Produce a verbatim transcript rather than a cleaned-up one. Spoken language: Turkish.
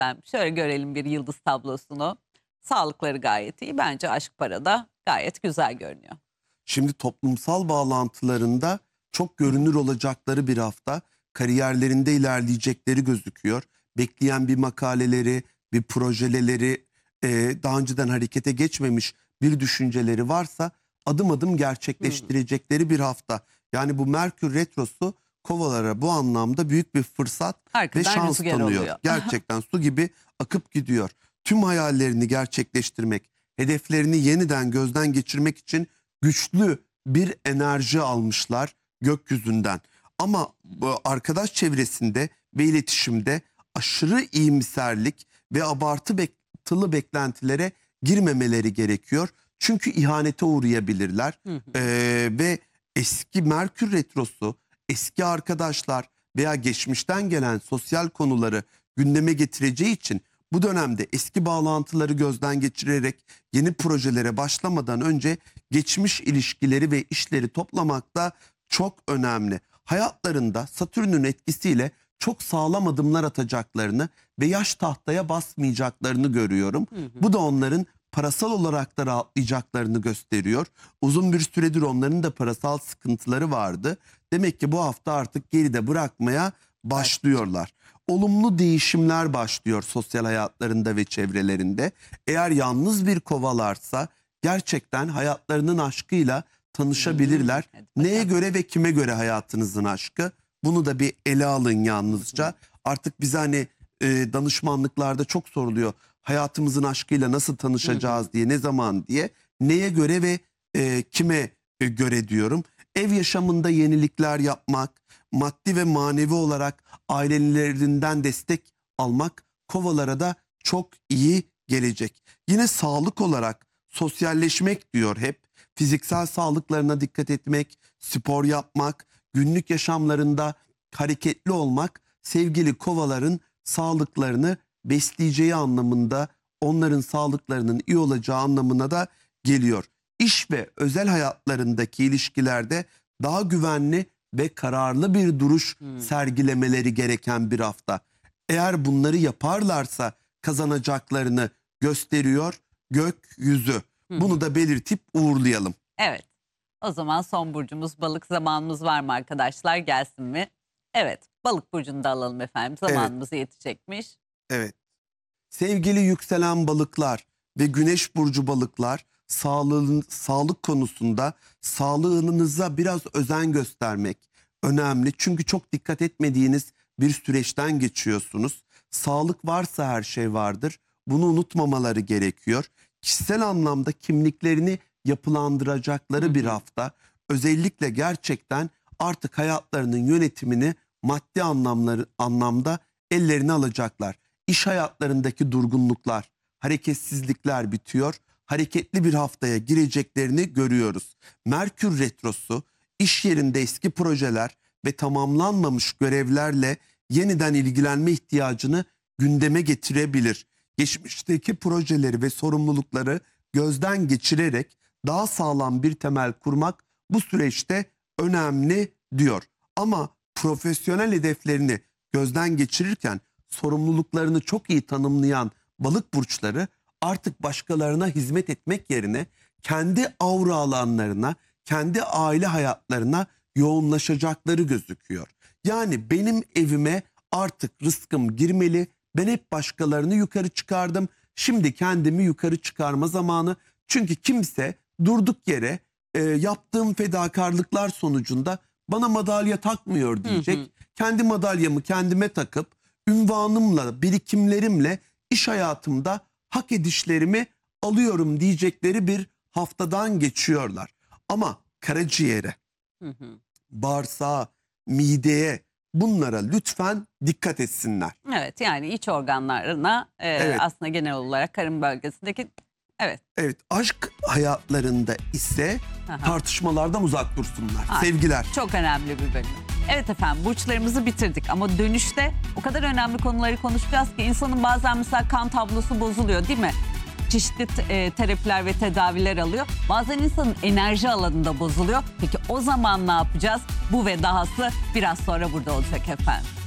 Ben şöyle görelim bir yıldız tablosunu. Sağlıkları gayet iyi. Bence aşk parada gayet güzel görünüyor. Şimdi toplumsal bağlantılarında çok görünür olacakları bir hafta, kariyerlerinde ilerleyecekleri gözüküyor. Bekleyen bir makaleleri, bir projeleri, e, daha önceden harekete geçmemiş bir düşünceleri varsa adım adım gerçekleştirecekleri bir hafta. Yani bu Merkür Retrosu Kovalara bu anlamda büyük bir fırsat Arkadan ve şans rüzgar tanıyor. oluyor. Gerçekten su gibi akıp gidiyor. Tüm hayallerini gerçekleştirmek, hedeflerini yeniden gözden geçirmek için güçlü bir enerji almışlar gökyüzünden. Ama bu arkadaş çevresinde ve iletişimde aşırı iyimserlik ve abartılı beklentilere girmemeleri gerekiyor. Çünkü ihanete uğrayabilirler. Hı hı. Ee, ve eski Merkür Retrosu, eski arkadaşlar veya geçmişten gelen sosyal konuları gündeme getireceği için bu dönemde eski bağlantıları gözden geçirerek yeni projelere başlamadan önce geçmiş ilişkileri ve işleri toplamak da çok önemli. Hayatlarında Satürn'ün etkisiyle çok sağlam adımlar atacaklarını ve yaş tahtaya basmayacaklarını görüyorum. Hı hı. Bu da onların parasal olarak da rahatlayacaklarını gösteriyor. Uzun bir süredir onların da parasal sıkıntıları vardı. Demek ki bu hafta artık geride bırakmaya başlıyorlar. Olumlu değişimler başlıyor sosyal hayatlarında ve çevrelerinde. Eğer yalnız bir kovalarsa gerçekten hayatlarının aşkıyla tanışabilirler. Hmm, Neye göre ve kime göre hayatınızın aşkı? Bunu da bir ele alın yalnızca. Hmm. Artık bize hani e, danışmanlıklarda çok soruluyor. Hayatımızın aşkıyla nasıl tanışacağız hmm. diye, ne zaman diye. Neye göre ve e, kime e, göre diyorum. Ev yaşamında yenilikler yapmak, maddi ve manevi olarak ailelerinden destek almak kovalara da çok iyi gelecek. Yine sağlık olarak sosyalleşmek diyor hep. Fiziksel sağlıklarına dikkat etmek, spor yapmak, günlük yaşamlarında hareketli olmak sevgili kovaların sağlıklarını besleyeceği anlamında, onların sağlıklarının iyi olacağı anlamına da geliyor. İş ve özel hayatlarındaki ilişkilerde daha güvenli ve kararlı bir duruş hmm. sergilemeleri gereken bir hafta. Eğer bunları yaparlarsa kazanacaklarını gösteriyor gökyüzü. Hmm. Bunu da belirtip uğurlayalım. Evet. O zaman son burcumuz balık, zamanımız var mı arkadaşlar? Gelsin mi? Evet. Balık burcunu da alalım efendim. Zamanımız evet. yetecekmiş. Evet. Sevgili yükselen balıklar ve güneş burcu balıklar, Sağlığın, sağlık konusunda sağlığınıza biraz özen göstermek önemli. Çünkü çok dikkat etmediğiniz bir süreçten geçiyorsunuz. Sağlık varsa her şey vardır. Bunu unutmamaları gerekiyor. Kişisel anlamda kimliklerini yapılandıracakları Hı-hı. bir hafta. Özellikle gerçekten artık hayatlarının yönetimini maddi anlamları, anlamda ellerine alacaklar. İş hayatlarındaki durgunluklar, hareketsizlikler bitiyor. Hareketli bir haftaya gireceklerini görüyoruz. Merkür Retrosu iş yerinde eski projeler ve tamamlanmamış görevlerle yeniden ilgilenme ihtiyacını gündeme getirebilir. Geçmişteki projeleri ve sorumlulukları gözden geçirerek daha sağlam bir temel kurmak bu süreçte önemli diyor. Ama profesyonel hedeflerini gözden geçirirken sorumluluklarını çok iyi tanımlayan balık burçları artık başkalarına hizmet etmek yerine kendi aura alanlarına, kendi aile hayatlarına yoğunlaşacakları gözüküyor. Yani benim evime artık rızkım girmeli. Ben hep başkalarını yukarı çıkardım. Şimdi kendimi yukarı çıkarma zamanı. Çünkü kimse durduk yere e, yaptığım fedakarlıklar sonucunda bana madalya takmıyor diyecek. Hı hı. Kendi madalyamı kendime takıp ünvanımla, birikimlerimle iş hayatımda hak edişlerimi alıyorum diyecekleri bir haftadan geçiyorlar. Ama karaciğere, hı hı. bağırsağa, mideye, bunlara lütfen dikkat etsinler. Evet, yani iç organlarına e, evet. aslında genel olarak karın bölgesindeki evet. Evet, aşk hayatlarında ise Aha. tartışmalardan uzak dursunlar. Ay, sevgiler. Çok önemli bir bölüm. Evet efendim, burçlarımızı bitirdik ama dönüşte o kadar önemli konuları konuşacağız ki insanın bazen mesela kan tablosu bozuluyor değil mi? Çeşitli e, terapiler ve tedaviler alıyor. Bazen insanın enerji alanında bozuluyor. Peki o zaman ne yapacağız? Bu ve dahası biraz sonra burada olacak efendim.